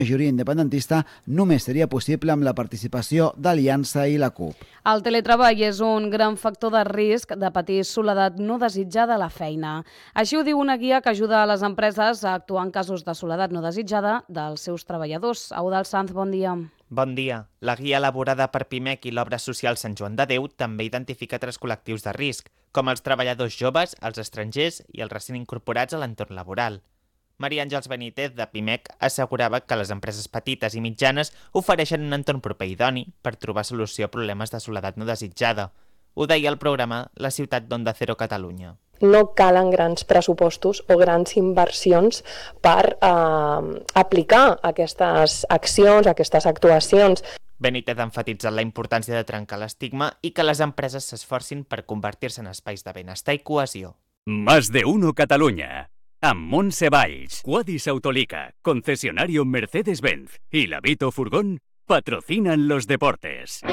majoria independentista només seria possible amb la participació d'Aliança i la CUP. El teletreball és un gran factor de risc de patir soledat no desitjada a la feina. Així ho diu una guia que ajuda a les empreses a actuar en casos de soledat no desitjada dels seus treballadors. Eudald Sanz, bon dia. Bon dia. La guia elaborada per PIMEC i l'Obra Social Sant Joan de Déu també identifica 3 col·lectius de risc, com els treballadors joves, els estrangers i els recent incorporats a l'entorn laboral. Maria Àngels Benítez, de PIMEC, assegurava que les empreses petites i mitjanes ofereixen un entorn proper i idoni per trobar solució a problemes de soledat no desitjada. Ho deia el programa La ciutat d'Onda Cero Catalunya. No calen grans pressupostos o grans inversions per aplicar aquestes accions, aquestes actuacions. Benítez ha emfatitzat la importància de trencar l'estigma i que les empreses s'esforcin per convertir-se en espais de benestar i cohesió. Más de uno Cataluña. Amb Montse Valls, Quadis Autolica, concesionario Mercedes-Benz y Lavito Furgón patrocinan los deportes.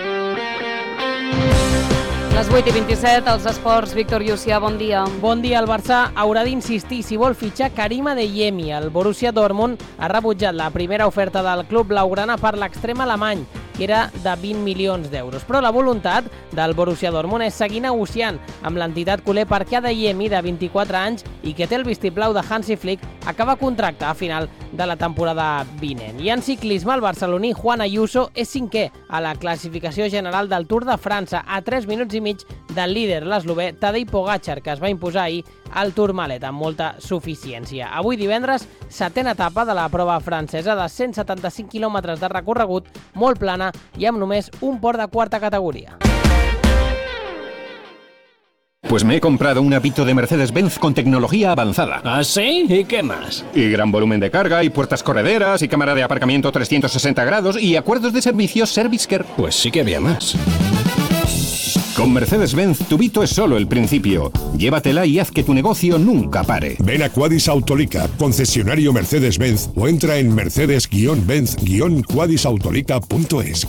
Les 8:27, els esports. Víctor Llucià, bon dia. Bon dia. El Barça haurà d'insistir si vol fitxar Karim Adeyemi. El Borussia Dortmund ha rebutjat la primera oferta del club blaugrana per l'extrem alemany, que era de 20 milions d'euros. Però la voluntat del Borussia Dortmund és seguir negociant amb l'entitat culer perquè Adeyemi, de 24 anys i que té el vistiplau de Hansi Flick, acaba contracte a final de la temporada vinent. I en ciclisme, el barceloní Juan Ayuso és 5è a la classificació general del Tour de França, a 3 minuts i mig del líder, l'eslovè Tadej Pogačar, que es va imposar ahir al Tourmalet amb molta suficiència. Avui divendres, 7a etapa de la prova francesa de 175 quilòmetres de recorregut, molt plana i amb només un port de quarta categoria. Pues me he comprado un Avito de Mercedes-Benz con tecnología avanzada. ¿Ah, sí? ¿Y qué más? Y gran volumen de carga, y puertas correderas, y cámara de aparcamiento 360 grados, y acuerdos de servicios ServiceCare. Pues sí que había más. Con Mercedes-Benz, tu Vito es solo el principio. Llévatela y haz que tu negocio nunca pare. Ven a Quadis Autolica, concesionario Mercedes-Benz, o entra en mercedes-benz-quadisautolica.es.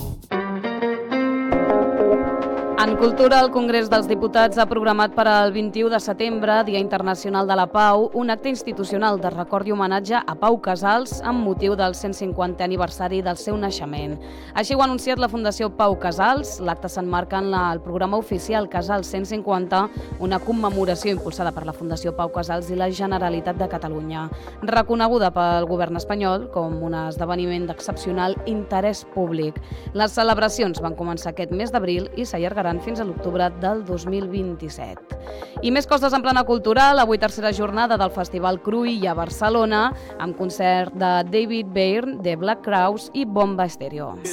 En cultura, el Congrés dels Diputats ha programat per al 21 de setembre, Dia Internacional de la Pau, un acte institucional de record i homenatge a Pau Casals amb motiu del 150è aniversari del seu naixement. Així ho ha anunciat la Fundació Pau Casals. L'acte s'emmarca en el programa oficial Casals 150, una commemoració impulsada per la Fundació Pau Casals i la Generalitat de Catalunya, reconeguda pel govern espanyol com un esdeveniment d'excepcional interès públic. Les celebracions van començar aquest mes d'abril i s'allargaran fins a l'octubre del 2027. I més coses en plana cultural. Avui tercera jornada del Festival Cruï a Barcelona, amb concert de David Byrne, de Black Crowes i Bomba Estéreo.